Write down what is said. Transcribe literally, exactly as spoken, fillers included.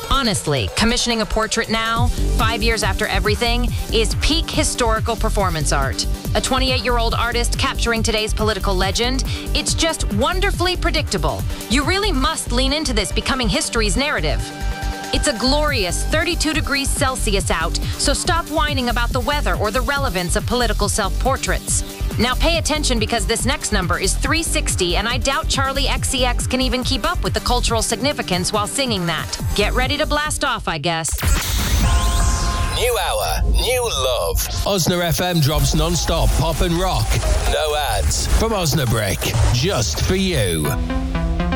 Honestly, commissioning a portrait now, five years after everything, is peak historical performance art. A twenty-eight-year-old artist capturing today's political legend, it's just wonderfully predictable. You really must lean into this becoming history's narrative. It's a glorious thirty-two degrees Celsius out, so stop whining about the weather or the relevance of political self-portraits. Now pay attention because this next number is three sixty, and I doubt Charlie X C X can even keep up with the cultural significance while singing that. Get ready to blast off, I guess. New hour, new love. Osna F M drops non-stop pop and rock. No ads from Osnabrick, just for you.